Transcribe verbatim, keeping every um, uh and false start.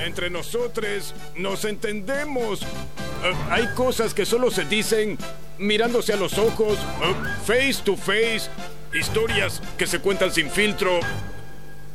Entre nosotros nos entendemos. Uh, hay cosas que solo se dicen mirándose a los ojos, uh, face to face, historias que se cuentan sin filtro.